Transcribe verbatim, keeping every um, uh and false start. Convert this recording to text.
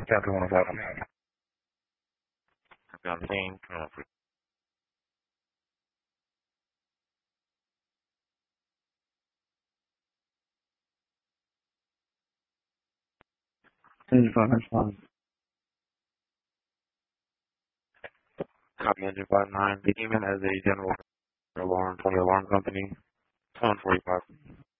Captain one oh five. Copy on the scene. Turn on for Engine five nine. copy engine five nine. Beacon as a general alarm, twenty alarm company. one forty-five.